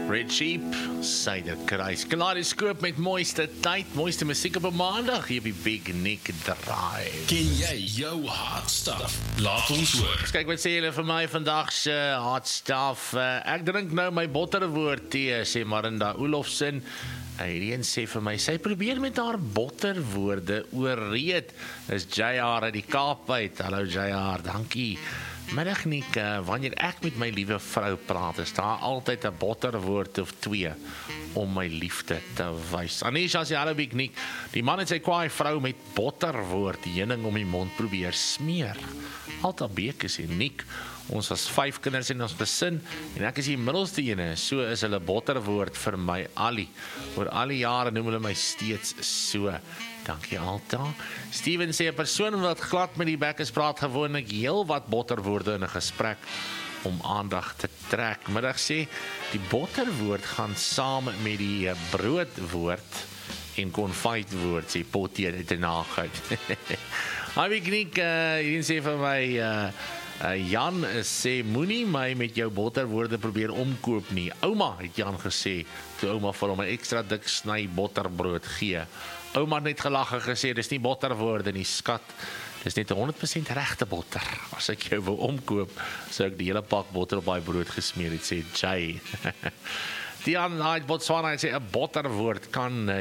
Red Sheep, Suiderkruis, Kaleidoskoop met mooiste tyd, mooiste musiek op 'n maandag hier op die Big Nick Drive. Ken jy jou hard stuff? Laat ons hoor. Kyk, wat sê julle vir my vandag se hot stuff? Ek drink nou my botterwoord tee, sê Marinda Olofsen. Hierdie een sê vir my, sy probeer met haar botterwoorde oorreed. Dis JR uit die Kaap uit. Hallo JR, dankie. Middag Nick, wanneer ek met my liewe vrou praat, is daar altyd 'n botterwoord of twee om my liefde te wys. Anisha sê hallo Big Nick, die man het sy kwaai vrou met botterwoord heuning om die mond probeer smeer. Alta Beek sê Nick, ons was 5 kinders in ons gesin en ek is die middelste ene, so is hulle botterwoord vir my Ali. Oor al die jare noem hulle my steeds so. Dankie Alta. Steven sê 'n persoon wat glad met die bekkes praat gewoonlik heel wat botterwoorde in 'n gesprek om aandag te trek. Middag sê die botterwoord gaan saam met die broodwoord en konfytwoord sê Potty uit die nagoud. Hi Big hier sê vir my Jan sê moenie my met jou botterwoorde probeer omkoop nie. Ouma het Jan gesê toe ouma vir hom 'n ekstra dik sny botterbrood gee. Ouma het net gelag en gesê dis nie botterwoorde nie, skat. Dis net 100% regte botter. As ek jou wou omkoop, sou ek die hele pak botter op daai brood gesmeer het, sê Jay. Dian uit Botswana sê 'n botterwoord kan